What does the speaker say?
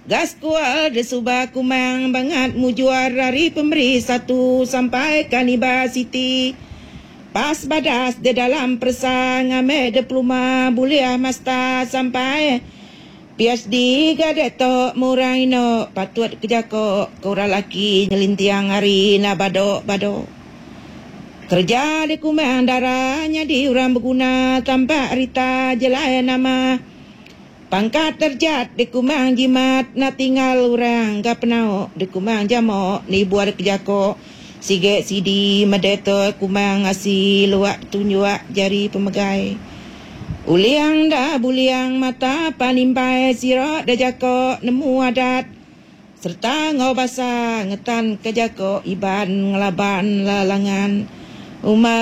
Gas kual de subah kumang bangat mujuar dari pemberi 1 sampai Kaniba City. Pas badas de dalam persang ame diploma buliah master sampai PhD gadeto murang ino patut kejako korang laki nyelintiang hari na badok. Kerja di kumang darahnya di orang berguna tanpa rita jelai nama. Pangkat terjat di kumang jimat na tinggal orang gapenau di kumang jamok ni buat kejako sige sidi medeto kumang asi luak tunjuk jari pemegai. Uliang dah buliang mata panimpai sirok dah jako nemu adat serta ngau basa ngetan kejako iban ngelaban lalangan umar